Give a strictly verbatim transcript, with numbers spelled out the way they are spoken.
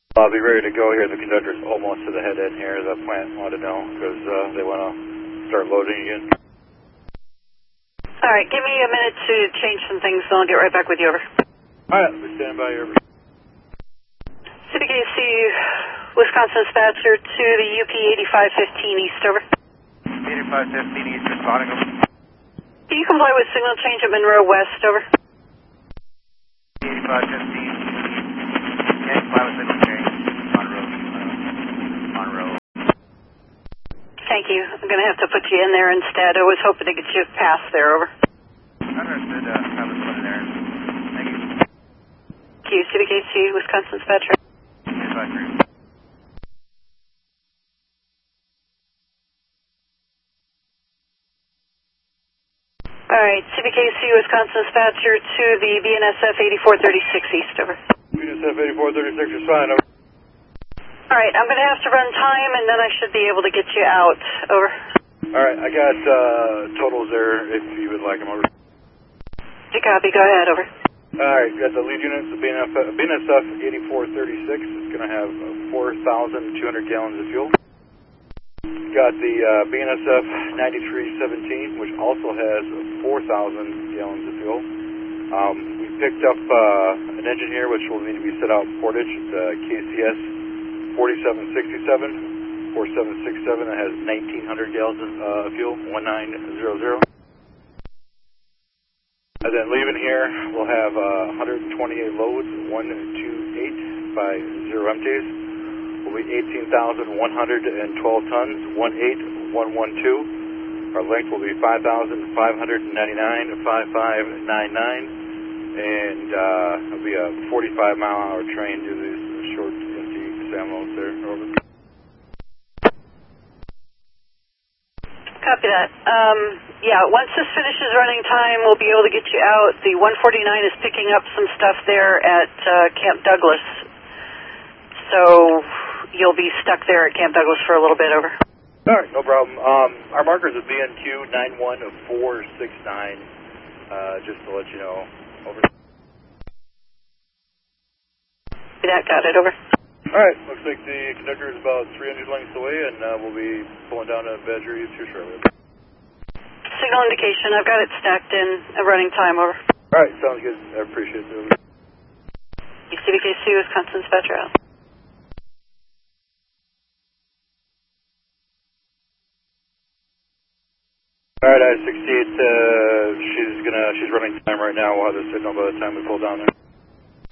I'll be ready to go here. The conductor's almost to the head end here. The plant wanted to know because uh, they want to start loading again. All right, give me a minute to change some things, and I'll get right back with you, over. All right, we're standing by here. C B K C, Wisconsin dispatcher to the U P eighty-five fifteen East, over. eighty-five fifteen East, responding, over. Can you comply with signal change at Monroe West, over? eighty-five fifteen, can comply with signal change, Monroe, uh, Monroe. Thank you. I'm going to have to put you in there instead. I was hoping to get you past there, over. Understood, uh, have us put in there. Thank you. Thank you, C B K C, Wisconsin dispatcher. eighty-five three. All right, C B K C, Wisconsin dispatcher to the B N S F eighty-four thirty-six East, over. B N S F eighty-four thirty-six is fine, over. All right, I'm going to have to run time, and then I should be able to get you out, over. All right, I got uh, totals there if you would like them, over. You copy, go ahead, over. All right, got the lead units, the B N S F eighty-four thirty-six is going to have four thousand two hundred gallons of fuel. Got the uh, B N S F ninety-three seventeen, which also has four thousand gallons of fuel. Um, we picked up uh, an engine here, which will need to be set out in Portage, the K C S forty-seven sixty-seven, forty-seven sixty-seven, that has nineteen hundred gallons of uh, fuel, one nine zero zero. And then leaving here, we'll have uh, one hundred twenty-eight loads, one two eight by zero empties. Will be eighteen thousand one hundred twelve tons, one eight one one two. Our length will be five thousand five hundred ninety-nine, five five nine nine. And uh, it'll be a forty-five mile an hour train due to these short, empty SAM loads there. Over. Copy that. Um, yeah, once this finishes running time, we'll be able to get you out. The one forty-nine is picking up some stuff there at uh, Camp Douglas. So you'll be stuck there at Camp Douglas for a little bit, over. All right, no problem. Um, our markers is B N Q nine one four six nine, uh, just to let you know. Over. That got it, over. All right, looks like the conductor is about three hundred lengths away, and uh, we'll be pulling down to Badger East here shortly. Signal indication, I've got it stacked in a running time, over. All right, sounds good. I appreciate it. Over. C B K C, Wisconsin dispatcher out. All right, I sixty-eight, uh, she's gonna, she's running time right now. We'll have the signal by the time we pull down there.